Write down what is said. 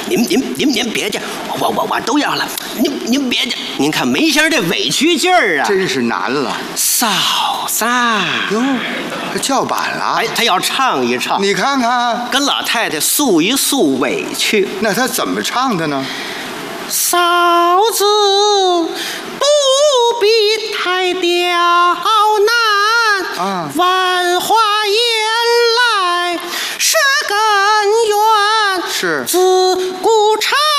您别介，我都要了。您别介，您看梅先生这委屈劲儿啊， 真是难了。 嫂子， 哟，他叫板了。 哎，他要唱一唱， 你看看， 跟老太太诉一诉委屈。 那他怎么唱的呢？ 嫂子不必太刁难啊， 万花言来是根源， 是自古唱